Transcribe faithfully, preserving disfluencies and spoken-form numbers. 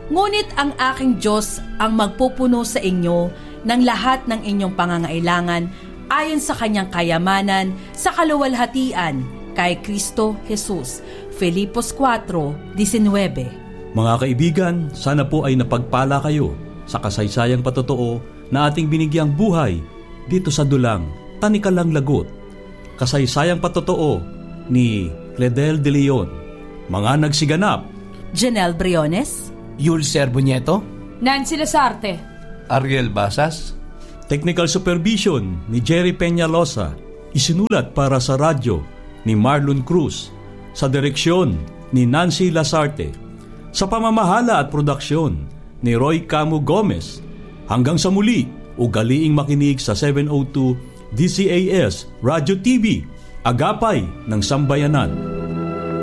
Ngunit ang aking Diyos ang magpupuno sa inyo ng lahat ng inyong pangangailangan ayon sa kanyang kayamanan sa kaluwalhatian kay Kristo Jesus. Filipos four nineteen. Mga kaibigan, sana po ay napagpala kayo sa kasaysayang patotoo na ating binigyang buhay dito sa dulang Tanikalang Lagut. Kasaysayang patotoo ni Cledel de Leon. Mga nagsiganap: Janelle Briones, Yul Serbunieto, Nancy Lasarte, Ariel Basas. Technical supervision ni Jerry Peñalosa. Isinulat para sa radyo ni Marlon Cruz. Sa direksyon ni Nancy Lasarte. Sa pamamahala at produksyon ni Roy Camo Gomez. Hanggang sa muli, ugaliing makinig sa seven oh two D C A S Radio T V, agapay ng sambayanan.